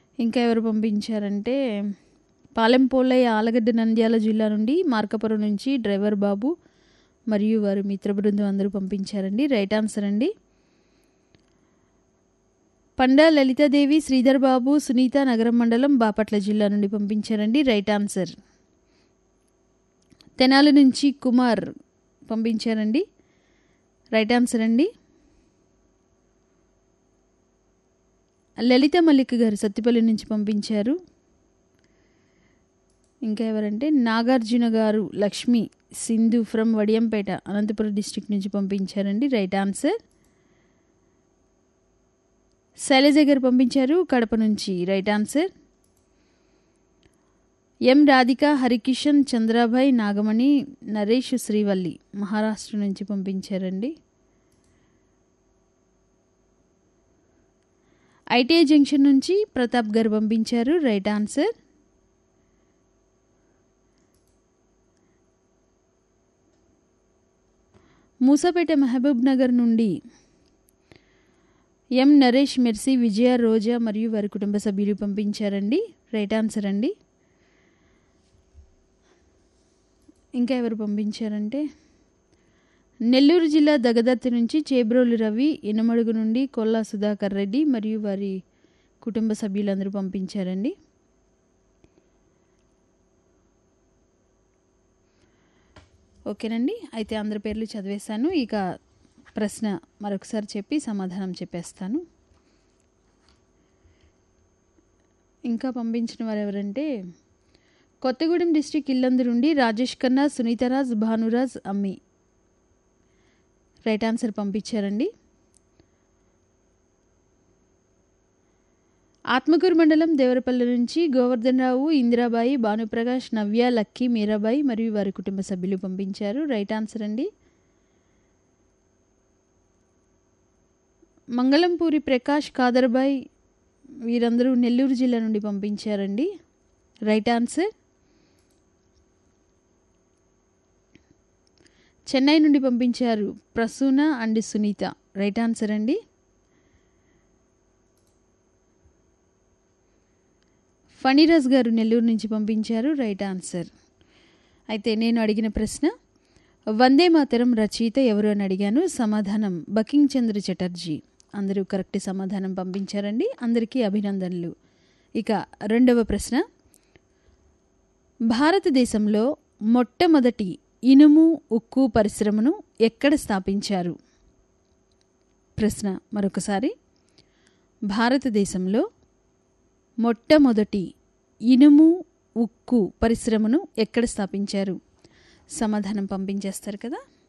ఇంకా ఎవరు పంపించారంటే పాలెంపోలయ్య ఆలగడ్డ నంద్యాల జిల్లా నుండి, మార్కపురం నుంచి డ్రైవర్ బాబు మరియు వారి మిత్ర బృందం అందరూ పంపించారండి. రైట్ ఆన్సర్ అండి. పండా లలితాదేవి, శ్రీధర్ బాబు, సునీత నగరం మండలం, బాపట్ల జిల్లా నుండి పంపించారండి. Right answer. తెనాలి నుంచి కుమార్ పంపించారండి. రైట్ ఆన్సర్ అండి. లలిత మల్లిక్ గారు సత్తిపల్లి నుంచి పంపించారు. ఇంకా ఎవరంటే నాగార్జున గారు, లక్ష్మి, సింధు ఫ్రమ్ వడియంపేట, అనంతపురం డిస్ట్రిక్ట్ నుంచి పంపించారండి. Right answer. శైలజ గారు పంపించారు కడప నుంచి. Right answer. ఎం రాధిక, హరికిషన్, చంద్రాభాయ్, నాగమణి, నరేష్, శ్రీవల్లి మహారాష్ట్ర నుంచి పంపించారండి. ఐటీఐ జంక్షన్ నుంచి ప్రతాప్ గారు పంపించారు. Right answer. మూసాపేట మహబూబ్ నగర్ నుండి ఎం నరేష్, మెర్సీ, విజయ, రోజా మరియు వారి కుటుంబ సభ్యులు పంపించారండి. రైట్ ఆన్సర్ అండి. ఇంకా ఎవరు పంపించారంటే నెల్లూరు జిల్లా దగదత్తి నుంచి చేబ్రోలు రవి, ఇనమడుగు నుండి కొల్లా సుధాకర్ రెడ్డి మరియు వారి కుటుంబ సభ్యులందరూ పంపించారండి. ఓకేనండి. అయితే అందరి పేర్లు చదివేశాను. ఇక ప్రశ్న మరొకసారి చెప్పి సమాధానం చెప్పేస్తాను. ఇంకా పంపించిన వారు ఎవరంటే కొత్తగూడెం డిస్ట్రిక్ట్ ఇల్లందు నుండి రాజేష్ ఖన్నా, సునీతరాజ్, భానురాజ్, అమ్మి రైట్ ఆన్సర్ పంపించారండి. ఆత్మకూరు మండలం దేవరపల్లి నుంచి గోవర్ధన్ రావు, ఇందిరాబాయి, భానుప్రకాష్, నవ్య, లక్కీ, మీరాబాయి మరియు వారి కుటుంబ సభ్యులు పంపించారు. రైట్ ఆన్సర్ అండి. మంగళంపూరి ప్రకాష్, కాదర్బాయ్ వీరందరూ నెల్లూరు జిల్లా నుండి పంపించారండి. Right answer. చెన్నై నుండి పంపించారు Prasuna and Sunitha. Right answer అండి. ఫణిరాజ్ గారు నెల్లూరు నుంచి పంపించారు. Right answer. అయితే నేను అడిగిన ప్రశ్న వందే మాతరం రచయిత ఎవరు అని అడిగాను. సమాధానం బకింగ్ చంద్ర చటర్జీ. అందరూ కరెక్ట్ సమాధానం పంపించారండి. అందరికీ అభినందనలు. ఇక రెండవ ప్రశ్న భారతదేశంలో మొట్టమొదటి ఇనుము ఉక్కు పరిశ్రమను ఎక్కడ స్థాపించారు? ప్రశ్న మరొకసారి. భారతదేశంలో మొట్టమొదటి ఇనుము ఉక్కు పరిశ్రమను ఎక్కడ స్థాపించారు? సమాధానం పంపించేస్తారు కదా.